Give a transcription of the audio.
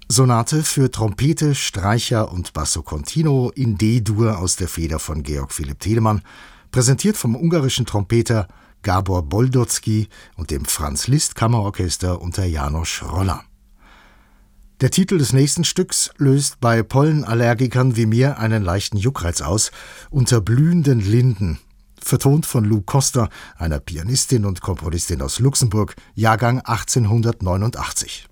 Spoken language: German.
Sonate für Trompete, Streicher und Basso continuo in D-Dur aus der Feder von Georg Philipp Telemann, präsentiert vom ungarischen Trompeter Gábor Boldocki und dem Franz-Liszt-Kammerorchester unter János Rolla. Der Titel des nächsten Stücks löst bei Pollenallergikern wie mir einen leichten Juckreiz aus, Unter blühenden Linden, vertont von Lou Coster, einer Pianistin und Komponistin aus Luxemburg, Jahrgang 1889.